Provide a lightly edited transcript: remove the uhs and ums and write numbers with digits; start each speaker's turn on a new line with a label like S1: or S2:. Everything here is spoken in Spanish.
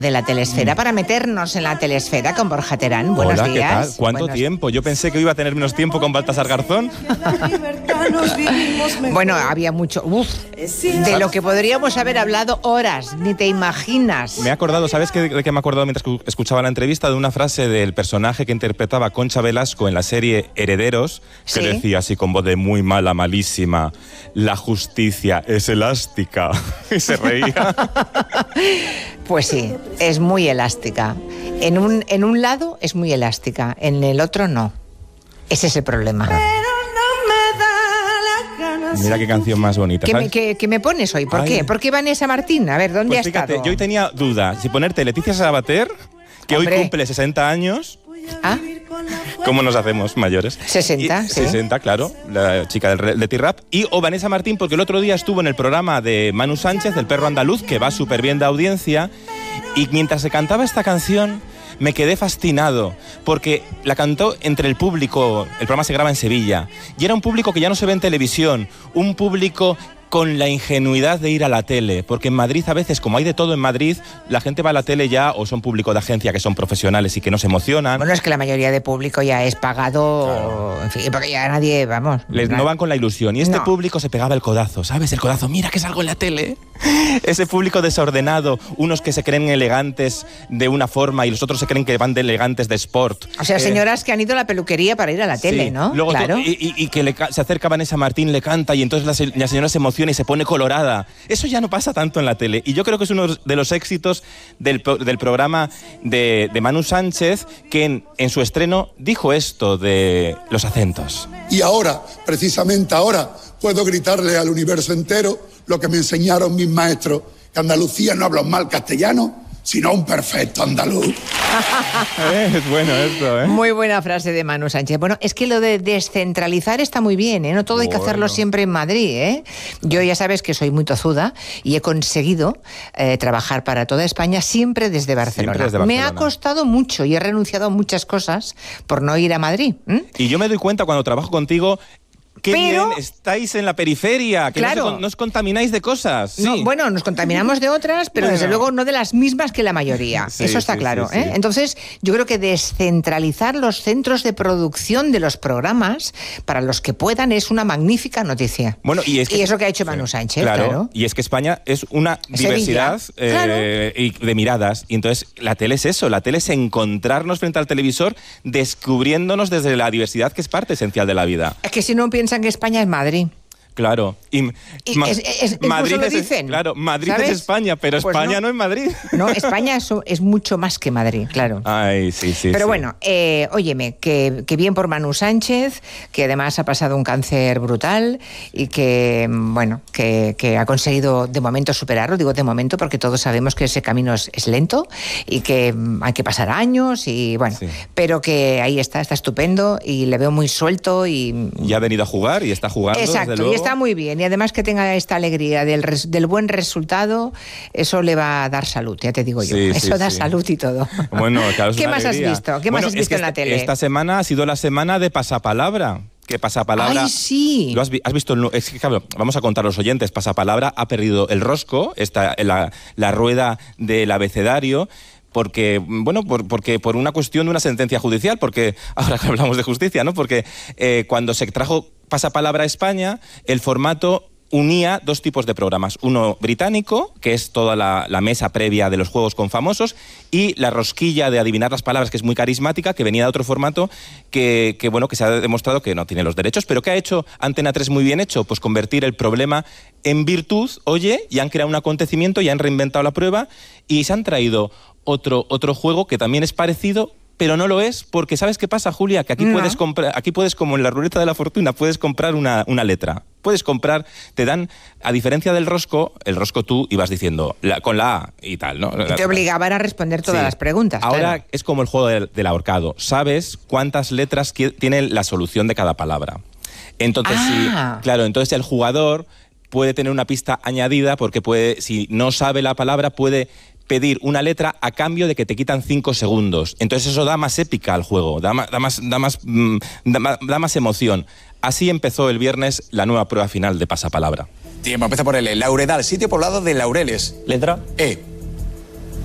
S1: de la telesfera para meternos en la telesfera con Borja Terán. Buenos
S2: Hola,
S1: días.
S2: ¿qué tal? ¿Cuánto tiempo? Yo pensé que iba a tener menos tiempo con Baltasar Garzón.
S1: Bueno, había mucho. De lo que podríamos haber hablado horas, ni te imaginas.
S2: Me he acordado, ¿sabes de qué me he acordado mientras escuchaba la entrevista? De una frase del personaje que interpretaba Concha Velasco en la serie Herederos, que
S1: ¿Sí?
S2: decía así con voz de muy mala, malísima: la justicia es elástica. Y se reía.
S1: Pues sí, es muy elástica. En un lado es muy elástica, en el otro no. Ese es el problema.
S2: Mira qué canción más bonita.
S1: ¿Qué me pones hoy? ¿Por qué? ¿Por qué Vanessa Martín? A ver, ¿dónde
S2: Pues
S1: ha
S2: fíjate,
S1: estado?
S2: yo hoy tenía duda si ponerte Leticia Sabater, que
S1: Hombre.
S2: hoy cumple 60 años.
S1: ¿Ah?
S2: ¿Cómo nos hacemos mayores?
S1: 60, sí.
S2: 60, claro, la chica del Leti Rap. O Vanessa Martín, porque el otro día estuvo en el programa de Manu Sánchez, El Perro Andaluz, que va súper bien de audiencia. Y mientras se cantaba esta canción, me quedé fascinado, porque la cantó entre el público. El programa se graba en Sevilla. Y era un público que ya no se ve en televisión. Un público con la ingenuidad de ir a la tele, porque en Madrid a veces, como hay de todo en Madrid, la gente va a la tele ya o son público de agencia que son profesionales y que no se emocionan.
S1: Bueno, es que la mayoría de público ya es pagado, claro. En fin, porque ya nadie, vamos.
S2: No van con la ilusión. Y este
S1: no.
S2: público se pegaba el codazo, ¿sabes? El codazo, mira que salgo en la tele. Ese público desordenado, unos que se creen elegantes de una forma y los otros se creen que van de elegantes de sport.
S1: O sea, señoras que han ido a la peluquería para ir a la tele,
S2: sí.
S1: ¿no?
S2: Luego
S1: claro.
S2: Y que se acerca Vanessa Martín, le canta y entonces la señora se emociona y se pone colorada. Eso ya no pasa tanto en la tele. Y yo creo que es uno de los éxitos del programa de Manu Sánchez, que en su estreno dijo esto de los acentos.
S3: Y ahora, precisamente ahora, puedo gritarle al universo entero lo que me enseñaron mis maestros, que Andalucía no habla un mal castellano, sino un perfecto andaluz.
S2: Es bueno esto, ¿eh?
S1: Muy buena frase de Manu Sánchez. Bueno, es que lo de descentralizar está muy bien, ¿eh? No todo hay que hacerlo siempre en Madrid, ¿eh? Yo ya sabes que soy muy tozuda y he conseguido trabajar para toda España siempre desde Barcelona.
S2: Siempre desde Barcelona.
S1: Me ha costado mucho y he renunciado a muchas cosas por no ir a Madrid.
S2: Y yo me doy cuenta cuando trabajo contigo. ¡Qué
S1: Pero,
S2: bien estáis en la periferia! Que
S1: claro,
S2: no os contamináis de cosas. Sí.
S1: No, bueno, nos contaminamos de otras, pero desde luego no de las mismas que la mayoría.
S2: Sí,
S1: eso está claro.
S2: Sí.
S1: Entonces, yo creo que descentralizar los centros de producción de los programas para los que puedan es una magnífica noticia.
S2: Bueno, y es
S1: lo que ha hecho Manu Sánchez,
S2: claro. Y es que España es una diversidad y de miradas. Y entonces la tele es eso, la tele es encontrarnos frente al televisor descubriéndonos desde la diversidad, que es parte esencial de la vida.
S1: Es que si no piensan que España es Madrid.
S2: Claro.
S1: Madrid lo dicen.
S2: Claro, Madrid
S1: ¿sabes?
S2: Es España, pero pues España no es Madrid.
S1: No, España es mucho más que Madrid, claro.
S2: Ay, sí.
S1: Pero bueno, óyeme, que bien por Manu Sánchez, que además ha pasado un cáncer brutal y que, bueno, que ha conseguido de momento superarlo. Digo de momento porque todos sabemos que ese camino es lento y que hay que pasar años y bueno, pero que ahí está estupendo y le veo muy suelto y
S2: ha venido a jugar y está jugando.
S1: Exacto,
S2: desde luego.
S1: Y está muy bien. Y además que tenga esta alegría del buen resultado, eso le va a dar salud, ya te digo yo. Eso da salud y todo.
S2: Bueno, claro,
S1: ¿Qué más has visto? ¿Qué más has visto en la tele?
S2: Esta semana ha sido la semana de Pasapalabra. Que Pasapalabra...
S1: ¡Ay, sí!
S2: ¿Has visto? Es que, claro, vamos a contar a los oyentes. Pasapalabra ha perdido el rosco, la rueda del abecedario, porque, bueno, porque por una cuestión de una sentencia judicial, porque ahora que hablamos de justicia, ¿no? Porque cuando se trajo Pasapalabra a España, el formato unía dos tipos de programas. Uno británico, que es toda la mesa previa de los juegos con famosos, y la rosquilla de adivinar las palabras, que es muy carismática, que venía de otro formato, que se ha demostrado que no tiene los derechos. Pero ¿qué ha hecho Antena 3 muy bien hecho? Pues convertir el problema en virtud, y han creado un acontecimiento y han reinventado la prueba y se han traído otro juego que también es parecido, pero no lo es, porque ¿sabes qué pasa, Julia? Que aquí puedes comprar, como en la ruleta de la fortuna, puedes comprar una letra. Puedes comprar, te dan, a diferencia del rosco, el rosco tú ibas diciendo con la A y tal, ¿no?
S1: Y te obligaban a responder todas las preguntas.
S2: Ahora
S1: claro.
S2: Es como el juego del ahorcado. Sabes cuántas letras tiene la solución de cada palabra. Entonces, entonces el jugador puede tener una pista añadida porque si no sabe la palabra, puede pedir una letra a cambio de que te quitan 5 segundos. Entonces eso da más épica al juego, da más emoción. Así empezó el viernes la nueva prueba final de Pasapalabra.
S4: Tiempo, empieza por L. Lauredal, sitio poblado de laureles.
S5: Letra
S4: E.